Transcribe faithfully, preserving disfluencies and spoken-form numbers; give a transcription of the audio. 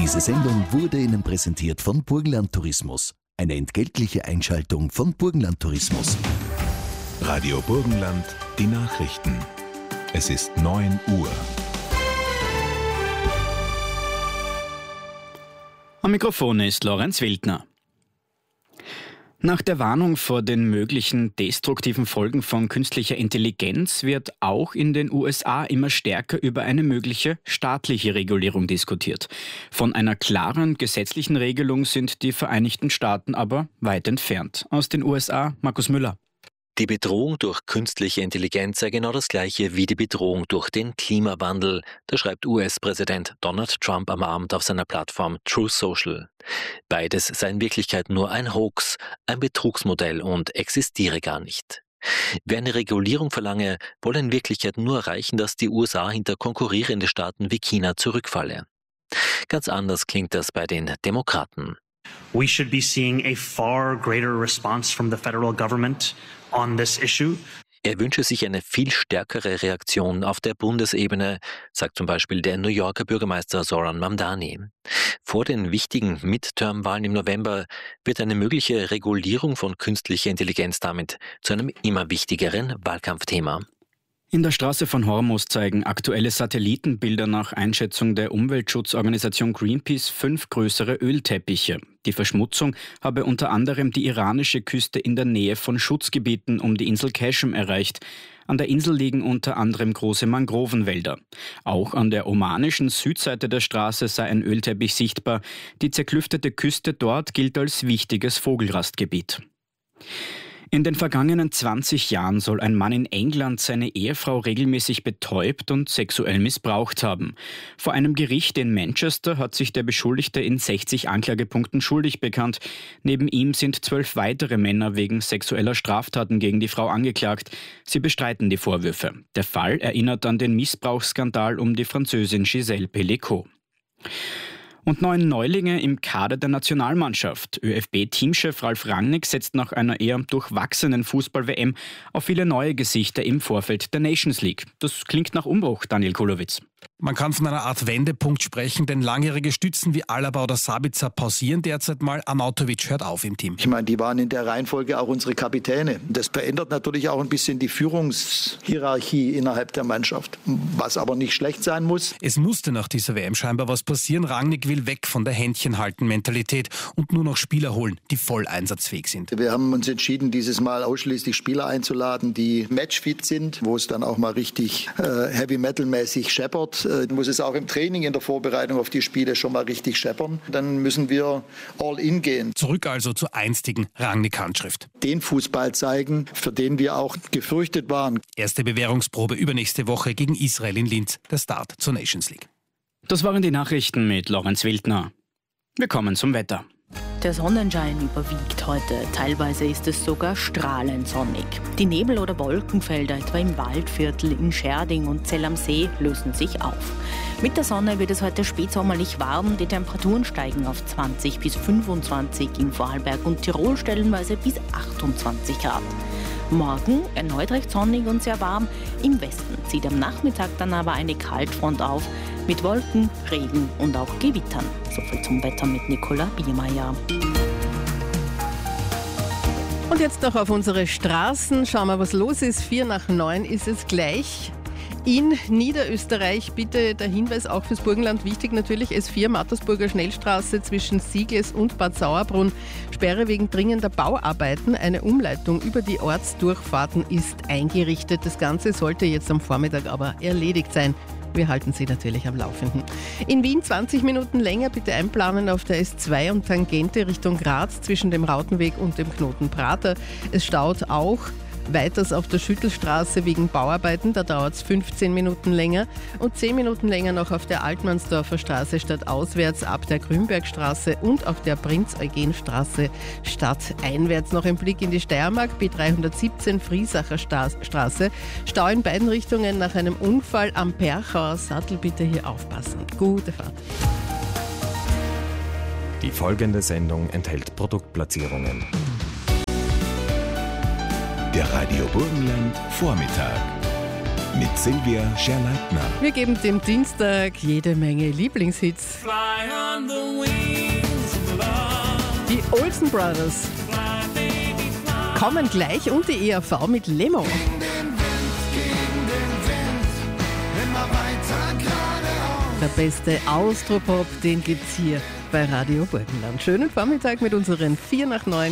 Diese Sendung wurde Ihnen präsentiert von Burgenland Tourismus. Eine entgeltliche Einschaltung von Burgenland Tourismus. Radio Burgenland, die Nachrichten. Es ist neun Uhr. Am Mikrofon ist Lorenz Wildner. Nach der Warnung vor den möglichen destruktiven Folgen von künstlicher Intelligenz wird auch in den U S A immer stärker über eine mögliche staatliche Regulierung diskutiert. Von einer klaren gesetzlichen Regelung sind die Vereinigten Staaten aber weit entfernt. Aus den U S A, Markus Müller. Die Bedrohung durch künstliche Intelligenz sei genau das gleiche wie die Bedrohung durch den Klimawandel. Das schreibt U S-Präsident Donald Trump am Abend auf seiner Plattform Truth Social. Beides sei in Wirklichkeit nur ein Hoax, ein Betrugsmodell und existiere gar nicht. Wer eine Regulierung verlange, wolle in Wirklichkeit nur erreichen, dass die U S A hinter konkurrierende Staaten wie China zurückfalle. Ganz anders klingt das bei den Demokraten. We should be seeing a far greater response from the federal government on this issue. Er wünsche sich eine viel stärkere Reaktion auf der Bundesebene, sagt zum Beispiel der New Yorker Bürgermeister Zoran Mamdani. Vor den wichtigen Midterm-Wahlen im November wird eine mögliche Regulierung von künstlicher Intelligenz damit zu einem immer wichtigeren Wahlkampfthema. In der Straße von Hormuz zeigen aktuelle Satellitenbilder nach Einschätzung der Umweltschutzorganisation Greenpeace fünf größere Ölteppiche. Die Verschmutzung habe unter anderem die iranische Küste in der Nähe von Schutzgebieten um die Insel Qashm erreicht. An der Insel liegen unter anderem große Mangrovenwälder. Auch an der omanischen Südseite der Straße sei ein Ölteppich sichtbar. Die zerklüftete Küste dort gilt als wichtiges Vogelrastgebiet. In den vergangenen zwanzig Jahren soll ein Mann in England seine Ehefrau regelmäßig betäubt und sexuell missbraucht haben. Vor einem Gericht in Manchester hat sich der Beschuldigte in sechzig Anklagepunkten schuldig bekannt. Neben ihm sind zwölf weitere Männer wegen sexueller Straftaten gegen die Frau angeklagt. Sie bestreiten die Vorwürfe. Der Fall erinnert an den Missbrauchsskandal um die Französin Gisèle Pelicot. Und neun Neulinge im Kader der Nationalmannschaft. ÖFB Teamchef Ralf Rangnick setzt nach einer eher durchwachsenen Fußball-W M auf viele neue Gesichter im Vorfeld der Nations League. Das klingt nach Umbruch, Daniel Kulowitz. Man kann von einer Art Wendepunkt sprechen, denn langjährige Stützen wie Alaba oder Sabitzer pausieren derzeit mal. Arnautovic hört auf im Team. Ich meine, die waren in der Reihenfolge auch unsere Kapitäne. Das verändert natürlich auch ein bisschen die Führungshierarchie innerhalb der Mannschaft, was aber nicht schlecht sein muss. Es musste nach dieser W M scheinbar was passieren. Rangnick will weg von der Händchenhalten-Mentalität und nur noch Spieler holen, die voll einsatzfähig sind. Wir haben uns entschieden, dieses Mal ausschließlich Spieler einzuladen, die matchfit sind, wo es dann auch mal richtig äh, Heavy-Metal-mäßig scheppert. Muss es auch im Training, in der Vorbereitung auf die Spiele schon mal richtig scheppern. Dann müssen wir all in gehen. Zurück also zur einstigen Rangnick-Handschrift. Den Fußball zeigen, für den wir auch gefürchtet waren. Erste Bewährungsprobe übernächste Woche gegen Israel in Linz, der Start zur Nations League. Das waren die Nachrichten mit Lorenz Wildner. Wir kommen zum Wetter. Der Sonnenschein überwiegt heute. Teilweise ist es sogar strahlend sonnig. Die Nebel- oder Wolkenfelder, etwa im Waldviertel, in Scherding und Zell am See, lösen sich auf. Mit der Sonne wird es heute spätsommerlich warm. Die Temperaturen steigen auf zwanzig bis fünfundzwanzig, in Vorarlberg und Tirol stellenweise bis achtundzwanzig Grad. Morgen erneut recht sonnig und sehr warm. Im Westen zieht am Nachmittag dann aber eine Kaltfront auf mit Wolken, Regen und auch Gewittern. Soviel zum Wetter mit Nicola Biermeier. Und jetzt noch auf unsere Straßen. Schauen wir, was los ist. Vier nach neun ist es gleich. In Niederösterreich, bitte der Hinweis auch fürs Burgenland, wichtig natürlich, S vier Mattersburger Schnellstraße zwischen Siegles und Bad Sauerbrunn. Sperre wegen dringender Bauarbeiten. Eine Umleitung über die Ortsdurchfahrten ist eingerichtet. Das Ganze sollte jetzt am Vormittag aber erledigt sein. Wir halten Sie natürlich am Laufenden. In Wien zwanzig Minuten länger bitte einplanen auf der S zwei und Tangente Richtung Graz zwischen dem Rautenweg und dem Knoten Prater. Es staut auch weiters auf der Schüttelstraße wegen Bauarbeiten, da dauert es fünfzehn Minuten länger und zehn Minuten länger noch auf der Altmannsdorfer Straße stadtauswärts ab der Grünbergstraße und auf der Prinz-Eugen-Straße stadteinwärts. Noch ein Blick in die Steiermark, B dreihundertsiebzehn Friesacher Straße. Stau in beiden Richtungen nach einem Unfall am Perchauer Sattel. Bitte hier aufpassen. Gute Fahrt. Die folgende Sendung enthält Produktplatzierungen. Der Radio Burgenland Vormittag. mit Silvia Scherleitner. Wir geben dem Dienstag jede Menge Lieblingshits. Die Olsen Brothers kommen gleich und die E R V mit Lemo. Der beste Austropop, den gibt's hier bei Radio Burgenland. Schönen Vormittag mit unseren vier nach neun.